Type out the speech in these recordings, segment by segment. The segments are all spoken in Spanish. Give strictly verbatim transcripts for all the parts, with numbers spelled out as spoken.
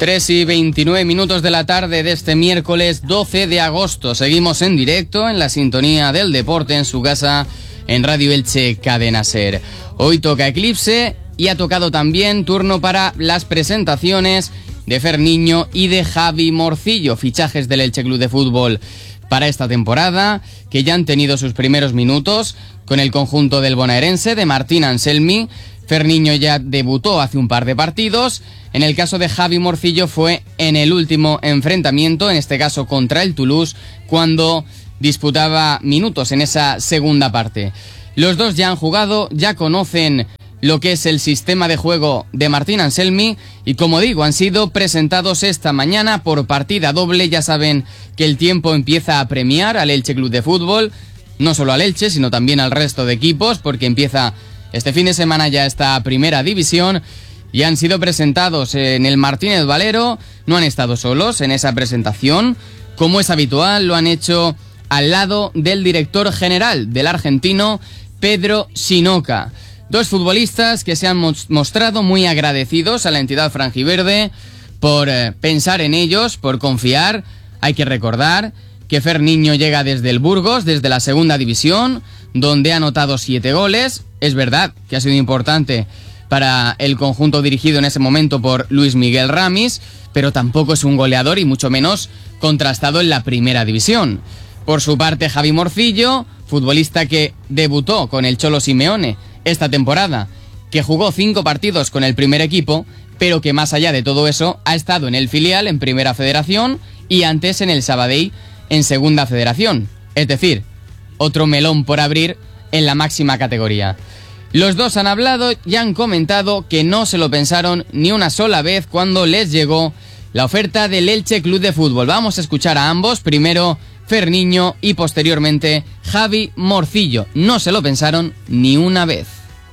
tres y veintinueve minutos de la tarde de este miércoles doce de agosto. Seguimos en directo en la sintonía del deporte en su casa en Radio Elche Cadena Ser. Hoy toca Eclipse y ha tocado también turno para las presentaciones de Ferniño y de Javi Morcillo, fichajes del Elche Club de Fútbol para esta temporada, que ya han tenido sus primeros minutos con el conjunto del bonaerense de Martín Anselmi. Ferniño ya debutó hace un par de partidos. En el caso de Javi Morcillo fue en el último enfrentamiento, en este caso contra el Toulouse, cuando disputaba minutos en esa segunda parte. Los dos ya han jugado, ya conocen lo que es el sistema de juego de Martín Anselmi y, como digo, han sido presentados esta mañana por partida doble. Ya saben que el tiempo empieza a premiar al Elche Club de Fútbol, no solo al Elche, sino también al resto de equipos, porque empieza este fin de semana ya esta primera división y han sido presentados en el Martínez Valero. No han estado solos en esa presentación, como es habitual, lo han hecho al lado del director general del argentino, Pedro Sinoca. Dos futbolistas que se han mostrado muy agradecidos a la entidad franjiverde por eh, pensar en ellos, por confiar. Hay que recordar que Ferniño llega desde el Burgos, desde la segunda división, donde ha anotado siete goles. Es verdad que ha sido importante para el conjunto dirigido en ese momento por Luis Miguel Ramis, pero tampoco es un goleador y mucho menos contrastado en la primera división. Por su parte, Javi Morcillo, futbolista que debutó con el Cholo Simeone esta temporada, que jugó cinco partidos con el primer equipo, pero que más allá de todo eso ha estado en el filial en Primera Federación y antes en el Sabadell en Segunda Federación. Es decir, otro melón por abrir en la máxima categoría. Los dos han hablado y han comentado que no se lo pensaron ni una sola vez cuando les llegó la oferta del Elche Club de Fútbol. Vamos a escuchar a ambos, primero Ferniño y posteriormente Javi Morcillo. No se lo pensaron ni una vez.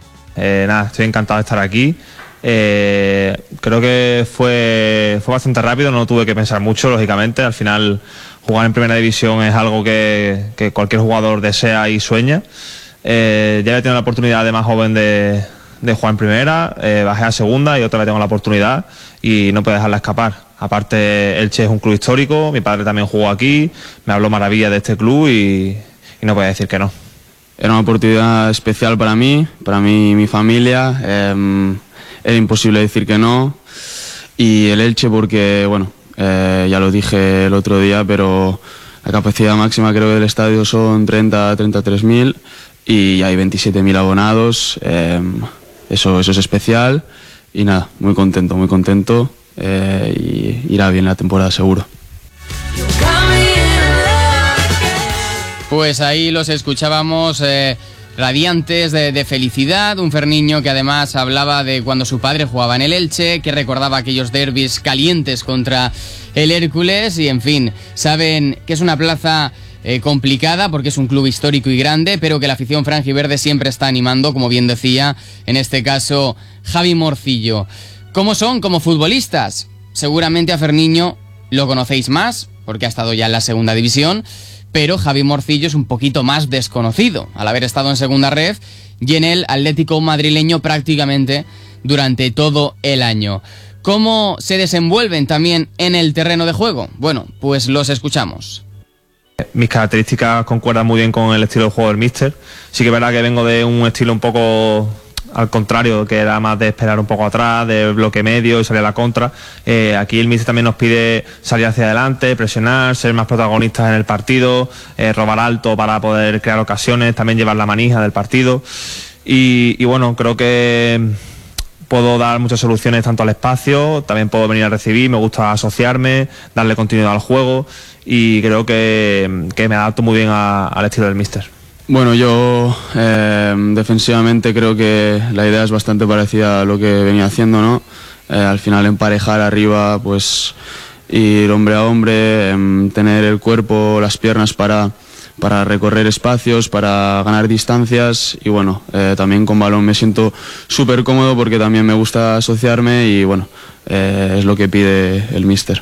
Eh, nada, estoy encantado de estar aquí. Eh, creo que fue, fue bastante rápido, no tuve que pensar mucho, lógicamente. Al final, jugar en primera división es algo que, que cualquier jugador desea y sueña. Eh, ya he tenido la oportunidad de más joven de, de jugar en primera, eh, bajé a segunda y otra vez tengo la oportunidad y no puedo dejarla escapar. Aparte, Elche es un club histórico, mi padre también jugó aquí, me habló maravilla de este club y, y no puedo decir que no. Era una oportunidad especial para mí, para mí y mi familia. Eh, era imposible decir que no. Y el Elche porque, bueno, eh, ya lo dije el otro día, pero la capacidad máxima creo que del estadio son treinta a treinta y tres mil y hay veintisiete mil abonados. Eh, eso, eso es especial y nada, muy contento, muy contento. Eh, y irá bien la temporada seguro. Pues ahí los escuchábamos eh, radiantes de, de felicidad. Un Ferniño que además hablaba de cuando su padre jugaba en el Elche, que recordaba aquellos derbis calientes contra el Hércules y en fin, saben que es una plaza eh, complicada porque es un club histórico y grande, pero que la afición franjiverde siempre está animando, como bien decía en este caso Javi Morcillo. ¿Cómo son como futbolistas? Seguramente a Ferniño lo conocéis más, porque ha estado ya en la segunda división, pero Javi Morcillo es un poquito más desconocido, al haber estado en segunda ref y en el Atlético madrileño prácticamente durante todo el año. ¿Cómo se desenvuelven también en el terreno de juego? Bueno, pues los escuchamos. Mis características concuerdan muy bien con el estilo de juego del míster. Sí que es verdad que vengo de un estilo un poco al contrario, que era más de esperar un poco atrás, de bloque medio y salir a la contra. Eh, aquí el míster también nos pide salir hacia adelante, presionar, ser más protagonistas en el partido, eh, robar alto para poder crear ocasiones, también llevar la manija del partido. Y, y bueno, creo que puedo dar muchas soluciones tanto al espacio, también puedo venir a recibir, me gusta asociarme, darle continuidad al juego y creo que, que me adapto muy bien a, al estilo del míster. Bueno, yo eh, defensivamente creo que la idea es bastante parecida a lo que venía haciendo, ¿no? Eh, al final emparejar arriba, pues ir hombre a hombre, eh, tener el cuerpo, las piernas para, para recorrer espacios, para ganar distancias y bueno, eh, también con balón me siento súper cómodo porque también me gusta asociarme y bueno, eh, es lo que pide el míster.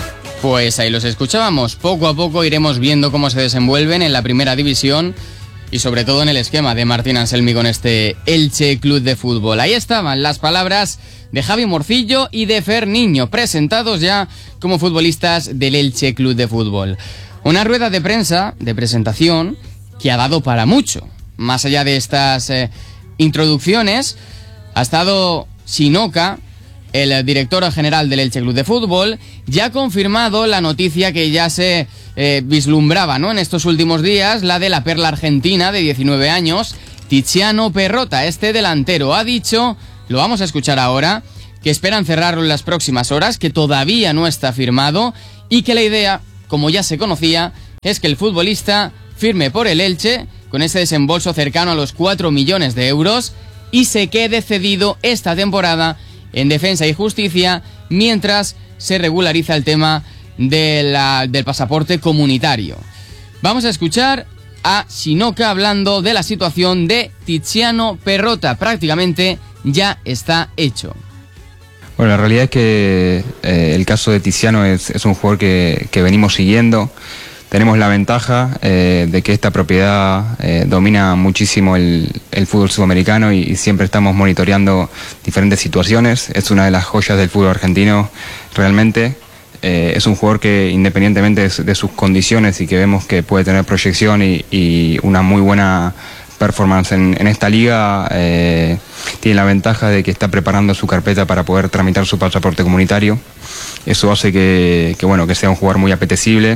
Pues ahí los escuchábamos. Poco a poco iremos viendo cómo se desenvuelven en la primera división y sobre todo en el esquema de Martín Anselmi con este Elche Club de Fútbol. Ahí estaban las palabras de Javi Morcillo y de Fer Niño, presentados ya como futbolistas del Elche Club de Fútbol. Una rueda de prensa, de presentación, que ha dado para mucho. Más allá de estas eh, introducciones, ha estado Sinoca, el director general del Elche Club de Fútbol, ya ha confirmado la noticia que ya se eh, vislumbraba, ¿no?, en estos últimos días, la de la perla argentina de diecinueve años, Tiziano Perrota. Este delantero ha dicho, lo vamos a escuchar ahora, que esperan cerrarlo en las próximas horas, que todavía no está firmado y que la idea, como ya se conocía, es que el futbolista firme por el Elche con ese desembolso cercano a los cuatro millones de euros y se quede cedido esta temporada en Defensa y Justicia mientras se regulariza el tema de la, del pasaporte comunitario. Vamos a escuchar a Sinoca hablando de la situación de Tiziano Perrota. Prácticamente ya está hecho. Bueno, la realidad es que eh, el caso de Tiziano es, es un jugador que, que venimos siguiendo. Tenemos la ventaja eh, de que esta propiedad eh, domina muchísimo el, el fútbol sudamericano y, y siempre estamos monitoreando diferentes situaciones. Es una de las joyas del fútbol argentino realmente. Eh, es un jugador que independientemente de, de sus condiciones y que vemos que puede tener proyección y, y una muy buena performance en, en esta liga, eh, tiene la ventaja de que está preparando su carpeta para poder tramitar su pasaporte comunitario. Eso hace que, que, bueno, que sea un jugador muy apetecible.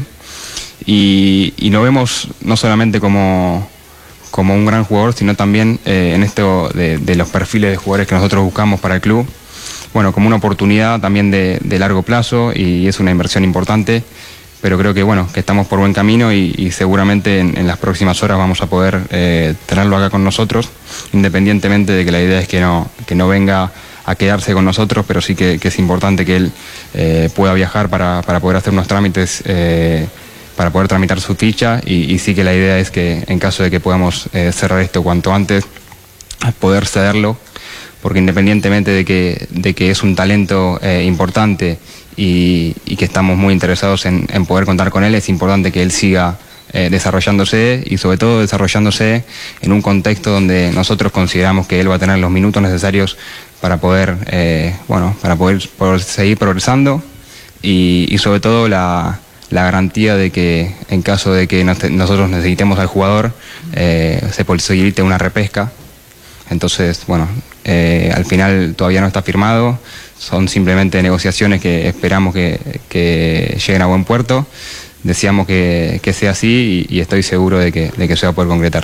Y, y lo vemos no solamente como, como un gran jugador, sino también eh, en esto de, de los perfiles de jugadores que nosotros buscamos para el club, bueno, como una oportunidad también de, de largo plazo, y es una inversión importante, pero creo que bueno, que estamos por buen camino y, y seguramente en, en las próximas horas vamos a poder eh, tenerlo acá con nosotros, independientemente de que la idea es que no, que no venga a quedarse con nosotros, pero sí que, que es importante que él eh, pueda viajar para, para poder hacer unos trámites, eh, para poder tramitar su ficha, y, y sí que la idea es que en caso de que podamos eh, cerrar esto cuanto antes, poder cederlo, porque independientemente de que, de que es un talento eh, importante y, y que estamos muy interesados en, en poder contar con él, es importante que él siga eh, desarrollándose y sobre todo desarrollándose en un contexto donde nosotros consideramos que él va a tener los minutos necesarios para poder, eh, bueno, para poder, poder seguir progresando y, y sobre todo la... la garantía de que en caso de que nosotros necesitemos al jugador eh, se posibilite una repesca. Entonces, bueno, eh, al final todavía no está firmado, son simplemente negociaciones que esperamos que, que lleguen a buen puerto. Deseamos que, que sea así y, y estoy seguro de que, de que se va a poder concretar.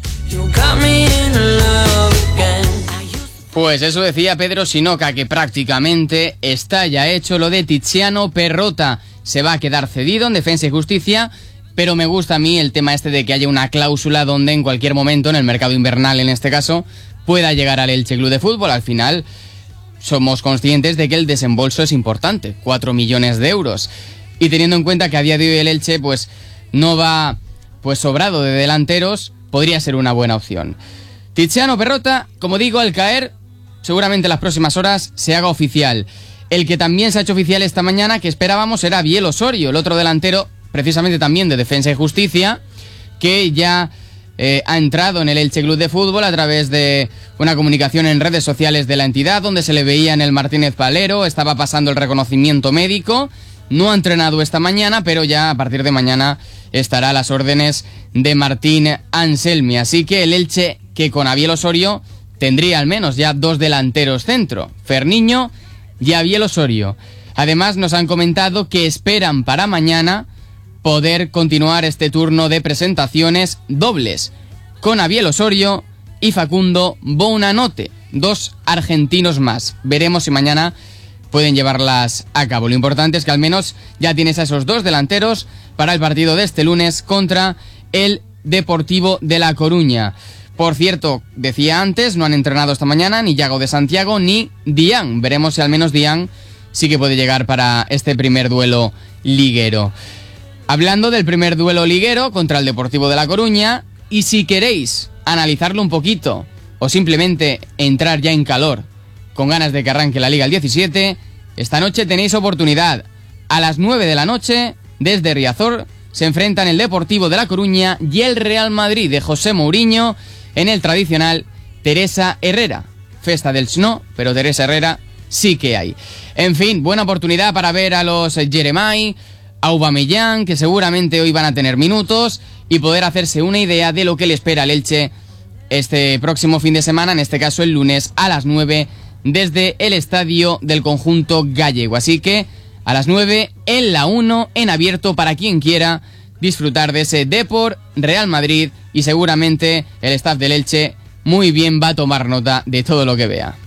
Pues eso decía Pedro Sinoca, que prácticamente está ya hecho lo de Tiziano Perrota. Se va a quedar cedido en Defensa y Justicia, pero me gusta a mí el tema este de que haya una cláusula donde en cualquier momento, en el mercado invernal en este caso, pueda llegar al Elche Club de Fútbol. Al final somos conscientes de que el desembolso es importante, cuatro millones de euros. Y teniendo en cuenta que a día de hoy el Elche pues no va pues sobrado de delanteros, podría ser una buena opción. Tiziano Perrota, como digo, al caer, seguramente en las próximas horas se haga oficial. El que también se ha hecho oficial esta mañana, que esperábamos, era Biel Osorio, el otro delantero, precisamente también de Defensa y Justicia, que ya eh, ha entrado en el Elche Club de Fútbol a través de una comunicación en redes sociales de la entidad, donde se le veía en el Martínez Valero, estaba pasando el reconocimiento médico, no ha entrenado esta mañana, pero ya a partir de mañana estará a las órdenes de Martín Anselmi. Así que el Elche, que con Biel Osorio tendría al menos ya dos delanteros centro, Fer Niño y Biel Osorio. Además nos han comentado que esperan para mañana poder continuar este turno de presentaciones dobles con Biel Osorio y Facundo Bounanote, dos argentinos más. Veremos si mañana pueden llevarlas a cabo. Lo importante es que al menos ya tienes a esos dos delanteros para el partido de este lunes contra el Deportivo de La Coruña. Por cierto, decía antes, no han entrenado esta mañana ni Yago de Santiago ni Dian. Veremos si al menos Dian sí que puede llegar para este primer duelo liguero. Hablando del primer duelo liguero contra el Deportivo de La Coruña, y si queréis analizarlo un poquito o simplemente entrar ya en calor con ganas de que arranque la Liga el diecisiete, esta noche tenéis oportunidad. A las nueve de la noche, desde Riazor, se enfrentan el Deportivo de La Coruña y el Real Madrid de José Mourinho en el tradicional Teresa Herrera. Festa del no, pero Teresa Herrera sí que hay. En fin, buena oportunidad para ver a los Jeremai, a Aubameyang, que seguramente hoy van a tener minutos, y poder hacerse una idea de lo que le espera al Elche este próximo fin de semana, en este caso el lunes a las nueve, desde el estadio del conjunto gallego. Así que a las nueve en la uno, en abierto para quien quiera disfrutar de ese Depor Real Madrid, y seguramente el staff del Elche muy bien va a tomar nota de todo lo que vea.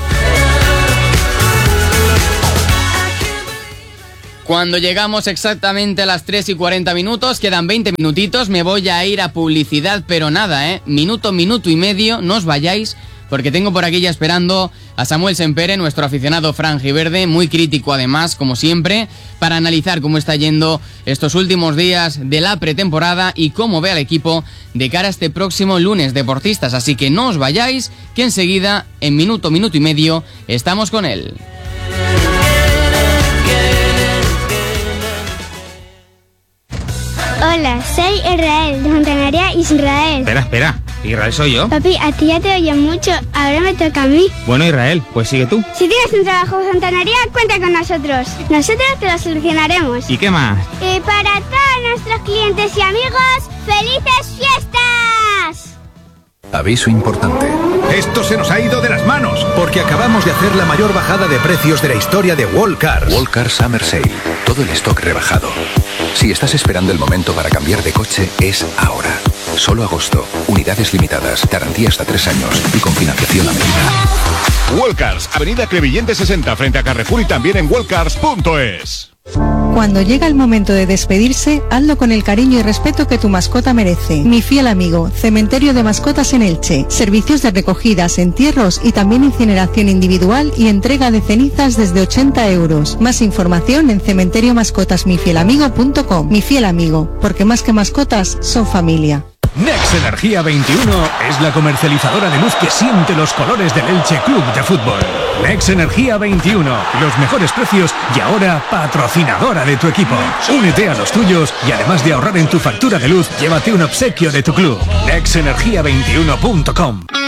Cuando llegamos exactamente a las tres y cuarenta minutos, quedan veinte minutitos, me voy a ir a publicidad, pero nada, ¿eh? Minuto, minuto y medio, no os vayáis, porque tengo por aquí ya esperando a Samuel Sempere, nuestro aficionado franjiverde, muy crítico además, como siempre, para analizar cómo está yendo estos últimos días de la pretemporada y cómo ve al equipo de cara a este próximo lunes, deportistas. Así que no os vayáis, que enseguida, en minuto, minuto y medio, estamos con él. Hola, soy Israel, de Fontanaria, Israel. Espera, espera, Israel soy yo. Papi, a ti ya te oyen mucho, ahora me toca a mí. Bueno, Israel, pues sigue tú. Si tienes un trabajo en Fontanaria, cuenta con nosotros. Nosotros te lo solucionaremos. ¿Y qué más? Y para todos nuestros clientes y amigos, ¡felices fiestas! Aviso importante. Esto se nos ha ido de las manos, porque acabamos de hacer la mayor bajada de precios de la historia de Wallcars. Wallcars Summer Sale. Todo el stock rebajado. Si estás esperando el momento para cambiar de coche, es ahora. Solo agosto. Unidades limitadas. Garantía hasta tres años. Y con financiación a medida. Wallcars, Avenida Crevillente sesenta, frente a Carrefour, y también en wallcars punto es. Cuando llega el momento de despedirse, hazlo con el cariño y respeto que tu mascota merece. Mi fiel amigo, Cementerio de Mascotas en Elche. Servicios de recogidas, entierros y también incineración individual y entrega de cenizas desde ochenta euros. Más información en cementerio mascotas mi fiel amigo punto com. Mi fiel amigo, porque más que mascotas, son familia. Nex Energía veintiuno es la comercializadora de luz que siente los colores del Elche Club de Fútbol. Nex Energía veintiuno, los mejores precios y ahora patrocinadora de tu equipo. Únete a los tuyos y además de ahorrar en tu factura de luz, llévate un obsequio de tu club. nex energía veintiuno punto com.